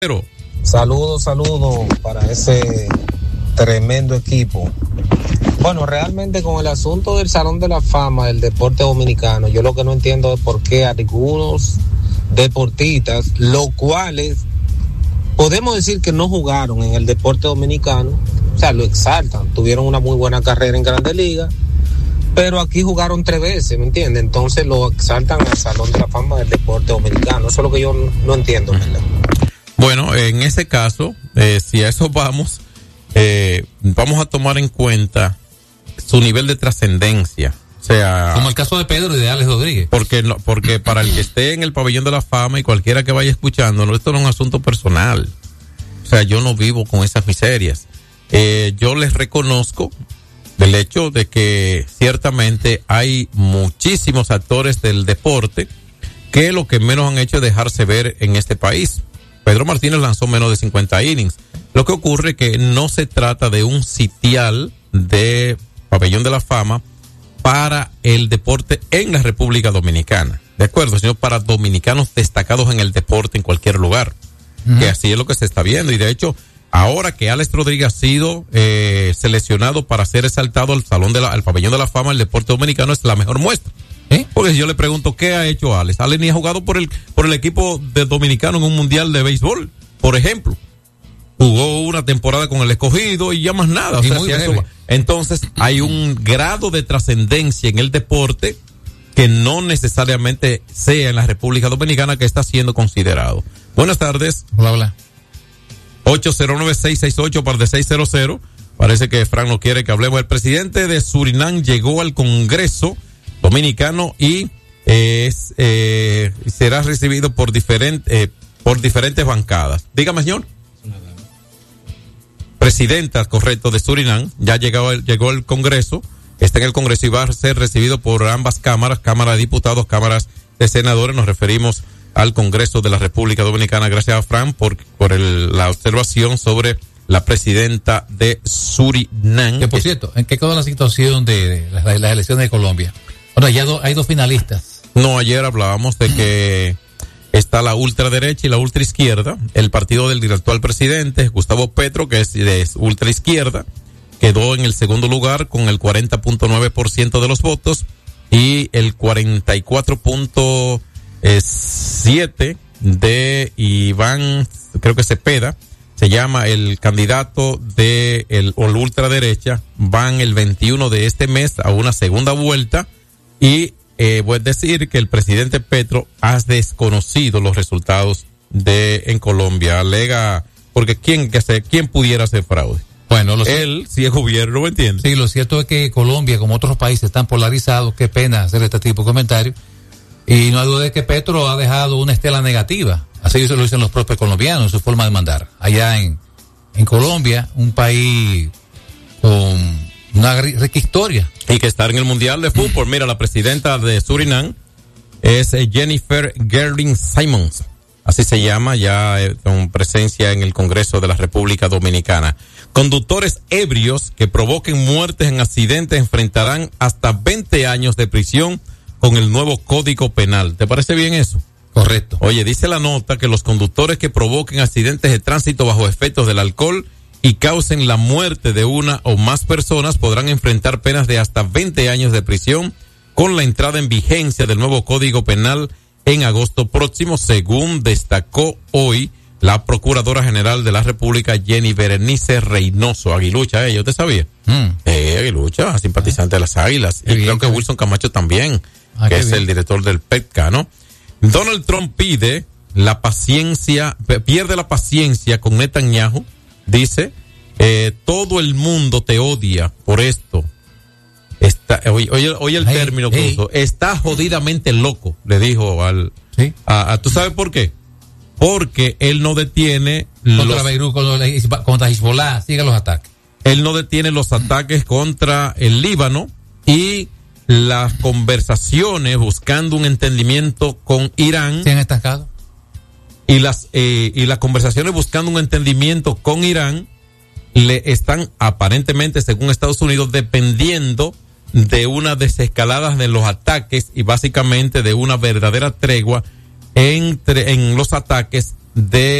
Saludos para ese tremendo equipo. Bueno, realmente con el asunto del Salón de la Fama del deporte dominicano, yo lo que no entiendo es por qué algunos deportistas, los cuales podemos decir que no jugaron en el deporte dominicano, o sea, lo exaltan, tuvieron una muy buena carrera en Grandes Ligas, pero aquí jugaron 3 veces, ¿me entiendes? Entonces lo exaltan al Salón de la Fama del deporte dominicano. Eso es lo que yo no entiendo, ¿verdad? Bueno, en ese caso, si a eso vamos a tomar en cuenta su nivel de trascendencia. O sea, como el caso de Pedro y de Alex Rodríguez. Porque para el que esté en el pabellón de la fama y cualquiera que vaya escuchándolo, esto no es un asunto personal. O sea, yo no vivo con esas miserias. Yo les reconozco del hecho de que ciertamente hay muchísimos actores del deporte que lo que menos han hecho es dejarse ver en este país. Pedro Martínez lanzó menos de 50 innings. Lo que ocurre es que no se trata de un sitial de pabellón de la fama para el deporte en la República Dominicana, ¿de acuerdo? Sino para dominicanos destacados en el deporte en cualquier lugar. Que así es lo que se está viendo. Y de hecho, ahora que Alex Rodríguez ha sido seleccionado para ser exaltado al pabellón de la fama del deporte dominicano, es la mejor muestra. Porque si yo le pregunto qué ha hecho Alex ni ha jugado por el equipo de dominicano en un mundial de béisbol, por ejemplo. Jugó una temporada con el Escogido y ya más nada. O sea, si entonces hay un grado de trascendencia en el deporte que no necesariamente sea en la República Dominicana que está siendo considerado. Buenas tardes. Hola. 809-668 para de 600. Parece que Frank no quiere que hablemos. El presidente de Surinam llegó al Congreso Dominicano y será recibido por diferentes bancadas. Dígame, señor. Presidenta, correcto, de Surinam, ya llegó al Congreso, está en el Congreso y va a ser recibido por ambas cámaras, Cámara de Diputados, cámaras de senadores. Nos referimos al Congreso de la República Dominicana. Gracias a Fran por la observación sobre la presidenta de Surinam. Que por cierto, ¿en qué quedó la situación de las elecciones de Colombia? Bueno, ya hay 2 finalistas. No, ayer hablábamos de que está la ultraderecha y la ultraizquierda. El partido del actual presidente, Gustavo Petro, que es de ultraizquierda, quedó en el segundo lugar con el 40.9% de los votos y el 44.7% de Iván, creo que Cepeda, se llama el candidato de la ultraderecha. Van el 21 de este mes a una segunda vuelta y voy a decir que el presidente Petro ha desconocido los resultados en Colombia. Alega, porque ¿quién pudiera hacer fraude? Bueno, él, si es gobierno, ¿me entiende? Sí, lo cierto es que Colombia, como otros países, están polarizados. Qué pena hacer este tipo de comentarios. Y no hay duda de que Petro ha dejado una estela negativa. Así lo dicen los propios colombianos en su forma de mandar. Allá en Colombia, un país con una rica historia. Y que estar en el Mundial de Fútbol. Mira, la presidenta de Surinam es Jennifer Gerling Simons. Así se llama, ya con presencia en el Congreso de la República Dominicana. Conductores ebrios que provoquen muertes en accidentes enfrentarán hasta 20 años de prisión con el nuevo Código Penal. ¿Te parece bien eso? Correcto. Oye, dice la nota que los conductores que provoquen accidentes de tránsito bajo efectos del alcohol y causen la muerte de una o más personas podrán enfrentar penas de hasta 20 años de prisión con la entrada en vigencia del nuevo Código Penal en agosto próximo, según destacó hoy la Procuradora General de la República, Jenny Berenice Reynoso. Aguilucha, ¿yo te sabía? Aguilucha, simpatizante de las Águilas. Y creo que Wilson Camacho también, que es el director del PETCA, ¿no? Donald Trump pierde la paciencia con Netanyahu. Dice, todo el mundo te odia por esto. Oye el término que usó. Está jodidamente loco, le dijo ¿tú sabes por qué? Porque él no detiene contra Beirut, contra Hezbollah, sigue los ataques. Él no detiene los ataques contra el Líbano y las conversaciones buscando un entendimiento con Irán. ¿Se han estancado? Y las conversaciones buscando un entendimiento con Irán le están aparentemente, según Estados Unidos, dependiendo de una desescalada de los ataques y básicamente de una verdadera tregua en los ataques de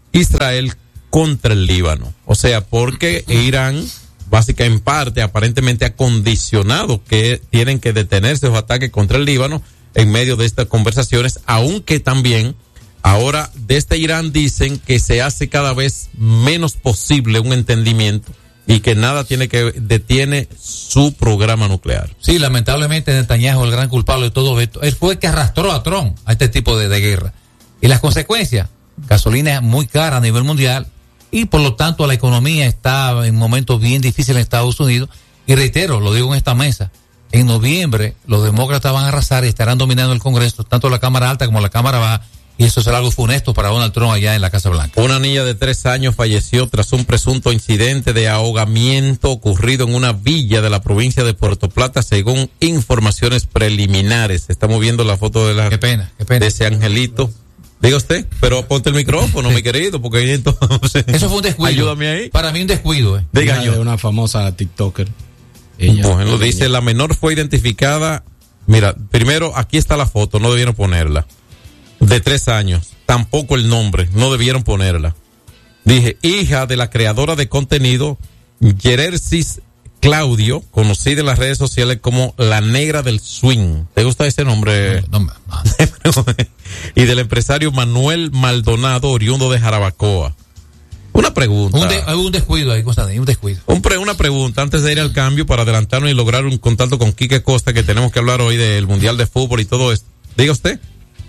Israel contra el Líbano. O sea, porque Irán, básicamente, en parte, aparentemente ha condicionado que tienen que detenerse los ataques contra el Líbano en medio de estas conversaciones, aunque también ahora desde Irán dicen que se hace cada vez menos posible un entendimiento y que nada detiene su programa nuclear. Sí, lamentablemente Netanyahu, el gran culpable de todo esto, él fue el que arrastró a Trump a este tipo de guerra. Y las consecuencias, gasolina muy cara a nivel mundial, y por lo tanto la economía está en momentos bien difíciles en Estados Unidos. Y reitero, lo digo en esta mesa, en noviembre los demócratas van a arrasar y estarán dominando el Congreso, tanto la Cámara Alta como la Cámara Baja, y eso será algo funesto para Donald Trump allá en la Casa Blanca. Una niña de 3 años falleció tras un presunto incidente de ahogamiento ocurrido en una villa de la provincia de Puerto Plata, según informaciones preliminares. Estamos viendo la foto de Qué pena. de ese angelito. Diga usted, pero ponte el micrófono, mi querido, porque entonces... Eso fue un descuido. Ayúdame ahí. Para mí un descuido. Diga yo. De una famosa TikToker. Bueno, dice, la menor fue identificada. Mira, primero, aquí está la foto, no debieron ponerla. De 3 años. Tampoco el nombre, no debieron ponerla. Dije, hija de la creadora de contenido, Yerersis Claudio, conocida en las redes sociales como la negra del swing. ¿Te gusta ese nombre? No. Y del empresario Manuel Maldonado, oriundo de Jarabacoa. Una pregunta. Un descuido ahí, Constantino, un descuido. Una pregunta antes de ir al cambio para adelantarnos y lograr un contacto con Quique Costa, que tenemos que hablar hoy del Mundial de Fútbol y todo esto. Diga usted.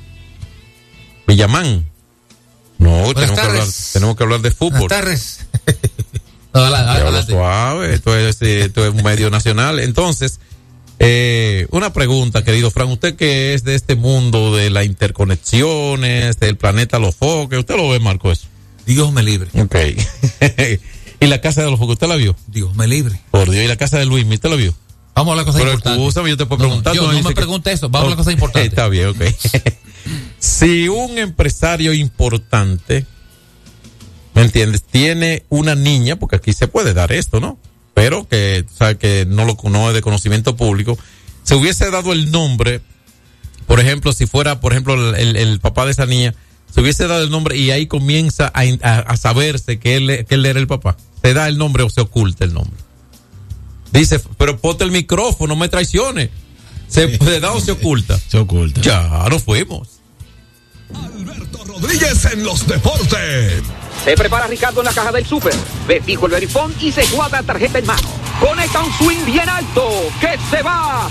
Villamán. No, tenemos que hablar de fútbol. Buenas tardes. No, adelante. Suave, esto es un medio nacional. Entonces, una pregunta, querido Fran, usted que es de este mundo de las interconexiones, del planeta Los Foques, ¿usted lo ve, Marco, eso? Dios me libre. Ok. ¿Y la casa de Los Foques, usted la vio? Dios me libre. Por Dios, ¿y la casa de Luis, usted la vio? Vamos a la cosa importante. Pero escúchame, yo te puedo preguntar. No me pregunte eso, vamos a la cosa importante. Está bien, ok. Si un empresario importante, ¿me entiendes?, tiene una niña, porque aquí se puede dar esto, ¿no? Pero que, sabe que no es de conocimiento público, se hubiese dado el nombre, por ejemplo, si fuera, por ejemplo, el papá de esa niña, se hubiese dado el nombre y ahí comienza a saberse que él era el papá. ¿Se da el nombre o se oculta el nombre? Dice, pero ponte el micrófono, no me traiciones. ¿Se da o se oculta? Se oculta. Ya, nos fuimos. Alberto Rodríguez en los deportes. Se prepara Ricardo en la caja del súper. Ve fijo el verifón y se guarda tarjeta en mano. Conecta un swing bien alto. Que se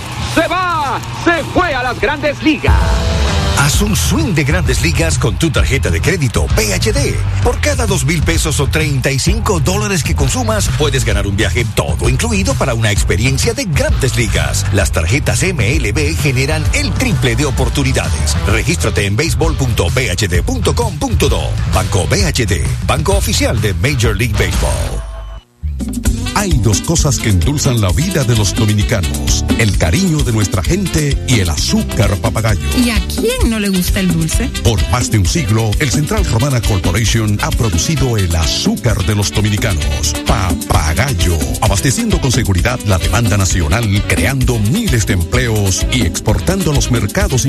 fue a las Grandes Ligas. Haz un swing de Grandes Ligas con tu tarjeta de crédito PHD. Por cada $2,000 o $35 que consumas, puedes ganar un viaje todo incluido para una experiencia de Grandes Ligas. Las tarjetas MLB generan el triple de oportunidades. Regístrate en baseball.bhd.com.do. Banco BHD, banco oficial de Major League Baseball. Hay 2 cosas que endulzan la vida de los dominicanos: el cariño de nuestra gente y el azúcar papagayo. ¿Y a quién no le gusta el dulce? Por más de un siglo, el Central Romana Corporation ha producido el azúcar de los dominicanos, Papagayo, abasteciendo con seguridad la demanda nacional, creando miles de empleos y exportando a los mercados